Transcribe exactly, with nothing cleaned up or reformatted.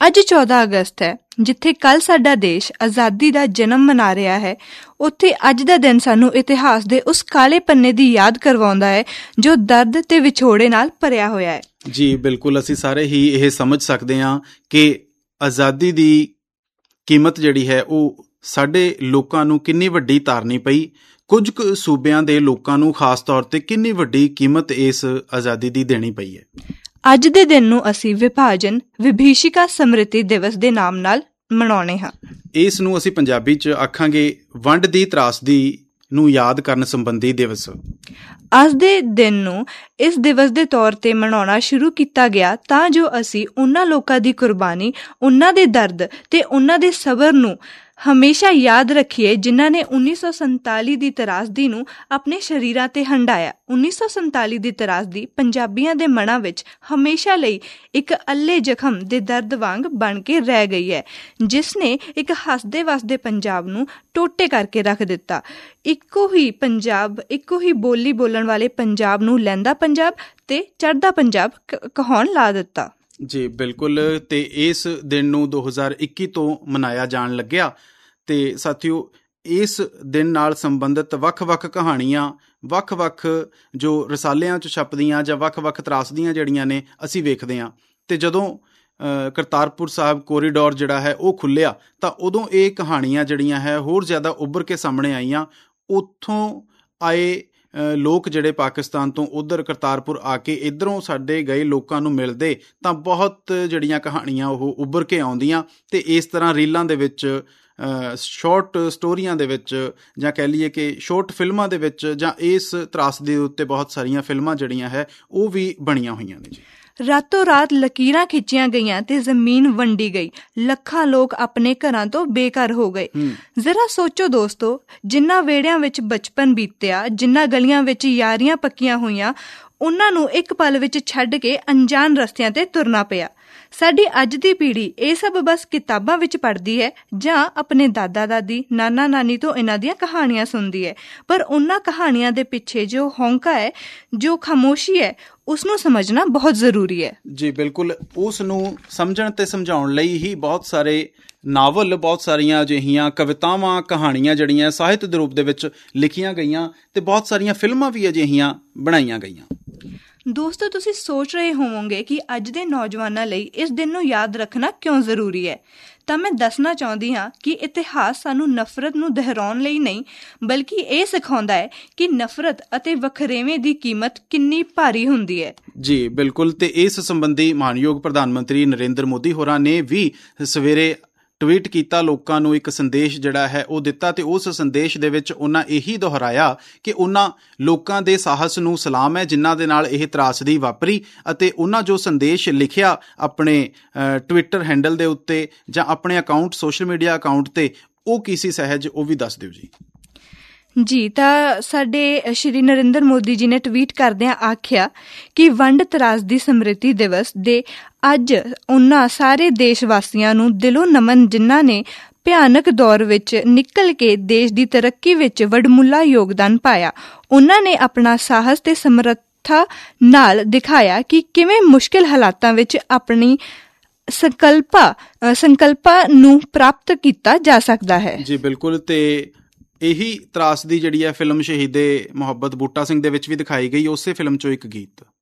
ਅੱਜ ਚੌਦਾਂ ਅਗਸਤ ਹੈ, ਜਿੱਥੇ ਕੱਲ੍ਹ ਸਾਡਾ ਦੇਸ਼ ਆਜ਼ਾਦੀ ਦਾ ਜਨਮ ਮਨਾ ਰਿਹਾ ਹੈ, ਉੱਥੇ ਅੱਜ ਦਾ ਦਿਨ ਸਾਨੂੰ ਇਤਿਹਾਸ ਦੇ ਉਸ ਕਾਲੇ ਪੰਨੇ ਦੀ ਯਾਦ ਕਰਵਾਉਂਦਾ ਹੈ ਜੋ ਦਰਦ ਤੇ ਵਿਛੋੜੇ ਨਾਲ ਭਰਿਆ ਹੋਇਆ ਹੈ। ਜੀ ਬਿਲਕੁਲ, ਅਸੀਂ ਸਾਰੇ ਹੀ ਇਹ ਸਮਝ ਸਕਦੇ ਹਾਂ ਕਿ ਆਜ਼ਾਦੀ ਦੀ ਕੀਮਤ ਜਿਹੜੀ ਹੈ ਉਹ ਸਾਡੇ ਲੋਕਾਂ ਨੂੰ ਕਿੰਨੀ ਵੱਡੀ ਤਾਰਨੀ ਪਈ। ਕੁਝ ਕੁ ਸੂਬਿਆਂ ਦੇ ਲੋਕਾਂ ਨੂੰ ਖਾਸ ਤੌਰ 'ਤੇ ਕਿੰਨੀ ਵੱਡੀ ਕੀਮਤ ਇਸ ਆਜ਼ਾਦੀ ਦੀ ਦੇਣੀ ਪਈ ਹੈ। ਅੱਜ ਦੇ ਦਿਨ ਨੂੰ ਅਸੀਂ ਵਿਭਾਜਨ ਵਿਭੀਸ਼ਿਕਾ ਸਮ੍ਰਿਤੀ ਦਿਵਸ ਦੇ ਨਾਮ ਨਾਲ ਮਨਾਉਂਦੇ ਹਾਂ। ਇਸ ਨੂੰ ਅਸੀਂ ਪੰਜਾਬੀ 'ਚ ਆਖਾਂਗੇ ਵੰਡ ਦੀ ਤਰਾਸਦੀ ਨੂੰ ਯਾਦ ਕਰਨ ਸੰਬੰਧੀ ਦਿਵਸ। ਅੱਜ ਦੇ ਦਿਨ ਨੂੰ ਇਸ ਦਿਵਸ ਦੇ ਤੌਰ 'ਤੇ ਮਨਾਉਣਾ ਸ਼ੁਰੂ ਕੀਤਾ ਗਿਆ ਤਾਂ ਜੋ ਅਸੀਂ ਉਹਨਾਂ ਲੋਕਾਂ ਦੀ ਕੁਰਬਾਨੀ, ਉਹਨਾਂ ਦੇ ਦਰਦ ਤੇ ਉਹਨਾਂ ਦੇ ਸਬਰ ਨੂੰ ਹਮੇਸ਼ਾ ਯਾਦ ਰੱਖੀਏ ਜਿਨ੍ਹਾਂ ਨੇ ਉੱਨੀ ਸੌ ਸੰਤਾਲੀ ਦੀ ਤਰਾਸਦੀ ਨੂੰ ਆਪਣੇ ਸਰੀਰਾਂ 'ਤੇ ਹੰਢਾਇਆ। ਉੱਨੀ ਸੌ ਸੰਤਾਲੀ ਦੀ ਤਰਾਸਦੀ ਪੰਜਾਬੀਆਂ ਦੇ ਮਨਾਂ ਵਿੱਚ ਹਮੇਸ਼ਾ ਲਈ ਇੱਕ ਅੱਲੇ ਜ਼ਖਮ ਦੇ ਦਰਦ ਵਾਂਗ ਬਣ ਕੇ ਰਹਿ ਗਈ ਹੈ, ਜਿਸ ਨੇ ਇੱਕ ਹੱਸਦੇ ਵਸਦੇ ਪੰਜਾਬ ਨੂੰ ਟੋਟੇ ਕਰਕੇ ਰੱਖ ਦਿੱਤਾ। ਇੱਕੋ ਹੀ ਪੰਜਾਬ, ਇੱਕੋ ਹੀ ਬੋਲੀ ਬੋਲਣ ਵਾਲੇ ਪੰਜਾਬ ਨੂੰ ਲਹਿੰਦਾ ਪੰਜਾਬ ਤੇ ਚੜ੍ਹਦਾ ਪੰਜਾਬ ਕਹਾਉਣ ਲਾ ਦਿੱਤਾ। ਜੀ ਬਿਲਕੁਲ, ਅਤੇ ਇਸ ਦਿਨ ਨੂੰ ਦੋ ਹਜ਼ਾਰ ਇੱਕੀ ਤੋਂ ਮਨਾਇਆ ਜਾਣ ਲੱਗਿਆ। ਅਤੇ ਸਾਥੀਓ, ਇਸ ਦਿਨ ਨਾਲ ਸੰਬੰਧਿਤ ਵੱਖ-ਵੱਖ ਕਹਾਣੀਆਂ, ਵੱਖ-ਵੱਖ ਜੋ ਰਸਾਲਿਆਂ 'ਚ ਛਪਦੀਆਂ ਜਾਂ ਵੱਖ-ਵੱਖ ਤਰਾਸਦੀਆਂ ਜਿਹੜੀਆਂ ਨੇ ਅਸੀਂ ਵੇਖਦੇ ਹਾਂ। ਅਤੇ ਜਦੋਂ ਕਰਤਾਰਪੁਰ ਸਾਹਿਬ ਕੋਰੀਡੋਰ ਜਿਹੜਾ ਹੈ ਉਹ ਖੁੱਲ੍ਹਿਆ ਤਾਂ ਉਦੋਂ ਇਹ ਕਹਾਣੀਆਂ ਜਿਹੜੀਆਂ ਹੈ ਹੋਰ ਜ਼ਿਆਦਾ ਉੱਭਰ ਕੇ ਸਾਹਮਣੇ ਆਈਆਂ। ਉੱਥੋਂ ਆਏ ਲੋਕ ਜਿਹੜੇ ਪਾਕਿਸਤਾਨ ਤੋਂ ਉੱਧਰ ਕਰਤਾਰਪੁਰ ਆ ਕੇ ਇੱਧਰੋਂ ਸਾਡੇ ਗਏ ਲੋਕਾਂ ਨੂੰ ਮਿਲਦੇ ਤਾਂ ਬਹੁਤ ਜਿਹੜੀਆਂ ਕਹਾਣੀਆਂ ਉਹ ਉੱਭਰ ਕੇ ਆਉਂਦੀਆਂ। ਅਤੇ ਇਸ ਤਰ੍ਹਾਂ ਰੀਲਾਂ ਦੇ ਵਿੱਚ, ਸ਼ਾਰਟ ਸਟੋਰੀਆਂ ਦੇ ਵਿੱਚ, ਜਾਂ ਕਹਿ ਲਈਏ ਕਿ ਸ਼ਾਰਟ ਫਿਲਮਾਂ ਦੇ ਵਿੱਚ, ਜਾਂ ਇਸ ਤਰਾਸਦੀ ਦੇ ਉੱਤੇ ਬਹੁਤ ਸਾਰੀਆਂ ਫਿਲਮਾਂ ਜਿਹੜੀਆਂ ਹੈ ਉਹ ਵੀ ਬਣੀਆਂ ਹੋਈਆਂ ਨੇ। ਜੀ ਰਾਤੋਂ ਰਾਤ ਲਕੀਰਾਂ ਖਿੱਚੀਆਂ ਗਈਆਂ ਤੇ ਜ਼ਮੀਨ ਵੰਡੀ ਗਈ, ਲੱਖਾਂ ਲੋਕ ਆਪਣੇ ਘਰਾਂ ਤੋਂ ਬੇਘਰ ਹੋ ਗਏ। ਜ਼ਰਾ ਸੋਚੋ ਦੋਸਤੋ, ਜਿਨ੍ਹਾਂ ਵਿਹੜਿਆਂ ਵਿੱਚ ਬਚਪਨ ਬੀਤਿਆ, ਜਿਨ੍ਹਾਂ ਗਲੀਆਂ ਵਿੱਚ ਯਾਰੀਆਂ ਪੱਕੀਆਂ ਹੋਈਆਂ, ਉਹਨਾਂ ਨੂੰ ਇੱਕ ਪਲ ਵਿੱਚ ਛੱਡ ਕੇ ਅਣਜਾਣ ਰਸਤਿਆਂ 'ਤੇ ਤੁਰਨਾ ਪਿਆ। ਸਾਡੀ ਅੱਜ ਦੀ ਪੀੜ੍ਹੀ ਇਹ ਸਭ ਬਸ ਕਿਤਾਬਾਂ ਵਿੱਚ ਪੜ੍ਹਦੀ ਹੈ ਜਾਂ ਆਪਣੇ ਦਾਦਾ ਦਾਦੀ, ਨਾਨਾ ਨਾਨੀ ਤੋਂ ਇਹਨਾਂ ਦੀਆਂ ਕਹਾਣੀਆਂ ਸੁਣਦੀ ਹੈ, ਪਰ ਉਹਨਾਂ ਕਹਾਣੀਆਂ ਦੇ ਪਿੱਛੇ ਜੋ ਹੌਂਕਾ ਹੈ, ਜੋ ਖਾਮੋਸ਼ੀ ਹੈ, ਉਸਨੂੰ ਸਮਝਣਾ ਬਹੁਤ ਜ਼ਰੂਰੀ ਹੈ। ਜੀ ਬਿਲਕੁਲ, ਉਸ ਨੂੰ ਸਮਝਣ ਅਤੇ ਸਮਝਾਉਣ ਲਈ ਹੀ ਬਹੁਤ ਸਾਰੇ ਨਾਵਲ, ਬਹੁਤ ਸਾਰੀਆਂ ਅਜਿਹੀਆਂ ਕਵਿਤਾਵਾਂ, ਕਹਾਣੀਆਂ ਜਿਹੜੀਆਂ ਸਾਹਿਤ ਦੇ ਰੂਪ ਦੇ ਵਿੱਚ ਲਿਖੀਆਂ ਗਈਆਂ ਅਤੇ ਬਹੁਤ ਸਾਰੀਆਂ ਫਿਲਮਾਂ ਵੀ ਅਜਿਹੀਆਂ ਬਣਾਈਆਂ ਗਈਆਂ। ਦੋਸਤੋ, ਤੁਸੀਂ ਸੋਚ ਰਹੇ ਹੋਵੋਗੇ ਕਿ ਅੱਜ ਦੇ ਨੌਜਵਾਨਾਂ ਲਈ ਇਸ ਦਿਨ ਨੂੰ ਯਾਦ ਰੱਖਣਾ ਕਿਉਂ ਜ਼ਰੂਰੀ ਹੈ, ਤਾਂ ਮੈਂ ਦੱਸਣਾ ਚਾਹੁੰਦੀ ਹਾਂ ਕਿ ਇਤਿਹਾਸ ਸਾਨੂੰ ਨਫ਼ਰਤ ਨੂੰ ਦੁਹਰਾਉਣ ਲਈ ਨਹੀਂ, ਬਲਕਿ ਇਹ ਸਿਖਾਉਂਦਾ ਹੈ ਕਿ ਨਫ਼ਰਤ ਅਤੇ ਵੱਖਰੇਵੇਂ ਦੀ ਕੀਮਤ ਕਿੰਨੀ ਭਾਰੀ ਹੁੰਦੀ ਹੈ। ਜੀ ਬਿਲਕੁਲ, ਅਤੇ ਇਸ ਸੰਬੰਧੀ ਮਾਨਯੋਗ ਪ੍ਰਧਾਨ ਮੰਤਰੀ ਨਰਿੰਦਰ ਮੋਦੀ ਹੋਰਾਂ ਨੇ ਵੀ ਸਵੇਰੇ ਟਵੀਟ ਕੀਤਾ, ਲੋਕਾਂ ਨੂੰ ਇੱਕ ਸੰਦੇਸ਼ ਜਿਹੜਾ ਹੈ ਉਹ ਦਿੱਤਾ, ਅਤੇ ਉਸ ਸੰਦੇਸ਼ ਦੇ ਵਿੱਚ ਉਹਨਾਂ ਇਹੀ ਦੁਹਰਾਇਆ ਕਿ ਉਹਨਾਂ ਲੋਕਾਂ ਦੇ ਸਾਹਸ ਨੂੰ ਸਲਾਮ ਹੈ ਜਿਨ੍ਹਾਂ ਦੇ ਨਾਲ ਇਹ ਤਰਾਸਦੀ ਵਾਪਰੀ। ਅਤੇ ਉਹਨਾਂ ਜੋ ਸੰਦੇਸ਼ ਲਿਖਿਆ ਆਪਣੇ ਟਵਿੱਟਰ ਹੈਂਡਲ ਦੇ ਉੱਤੇ ਜਾਂ ਆਪਣੇ ਅਕਾਊਂਟ, ਸੋਸ਼ਲ ਮੀਡੀਆ ਅਕਾਊਂਟ 'ਤੇ, ਉਹ ਕੀ ਸੀ ਸਹਿਜ, ਉਹ ਵੀ ਦੱਸ ਦਿਓ ਜੀ। ਜੀ, ਤਾਂ ਸਾਡੇ ਸ਼੍ਰੀ ਨਰਿੰਦਰ ਮੋਦੀ ਜੀ ਨੇ ਟਵੀਟ ਕਰਦਿਆਂ ਆਖਿਆ ਕਿ ਵੰਡ ਤਰਾਸਦੀ ਸਮ੍ਰਿਤੀ ਦਿਵਸ ਦੇ ਅੱਜ ਉਹਨਾਂ ਸਾਰੇ ਦੇਸ਼ ਵਾਸੀਆਂ ਨੂੰ ਦਿਲੋਂ ਨਮਨ ਜਿਨ੍ਹਾਂ ਨੇ ਭਿਆਨਕ ਦੌਰ ਵਿੱਚ ਨਿਕਲ ਕੇ ਦੇਸ਼ ਦੀ ਤਰੱਕੀ ਵਿੱਚ ਵਡਮੁੱਲਾ ਯੋਗਦਾਨ ਪਾਇਆ। ਉਹਨਾਂ ਨੇ ਆਪਣਾ ਸਾਹਸ ਤੇ ਸਮਰੱਥਾ ਨਾਲ ਦਿਖਾਇਆ ਕਿ ਕਿਵੇਂ ਮੁਸ਼ਕਿਲ ਹਾਲਾਤਾਂ ਵਿੱਚ ਆਪਣੀ ਸੰਕਲਪਾ ਸੰਕਲਪਾਂ ਨੂੰ ਪ੍ਰਾਪਤ ਕੀਤਾ ਜਾ ਸਕਦਾ ਹੈ। ਜੀ ਬਿਲਕੁਲ, ਅਤੇ ਇਹੀ ਤਰਾਸਦੀ ਜਿਹੜੀ ਹੈ ਫਿਲਮ ਸ਼ਹੀਦੇ ਮੁਹੱਬਤ ਬੂਟਾ ਸਿੰਘ ਦੇ ਵਿੱਚ ਵੀ ਦਿਖਾਈ ਗਈ, ਉਸੇ ਫਿਲਮ 'ਚੋਂ ਇੱਕ ਗੀਤ।